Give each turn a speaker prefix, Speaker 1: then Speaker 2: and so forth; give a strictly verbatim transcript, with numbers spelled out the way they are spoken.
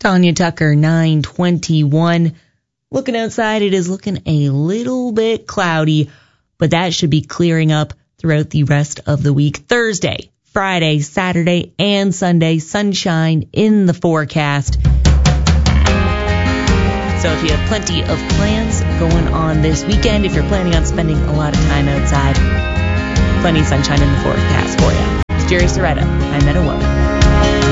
Speaker 1: Tanya Tucker, nine twenty-one. Looking outside, it is looking a little bit cloudy, but that should be clearing up throughout the rest of the week. Thursday, Friday, Saturday, and Sunday, sunshine in the forecast. So if you have plenty of plans going on this weekend, if you're planning on spending a lot of time outside, plenty of sunshine in the forecast for you. It's Jerry Soretta. I'm Meta Woman.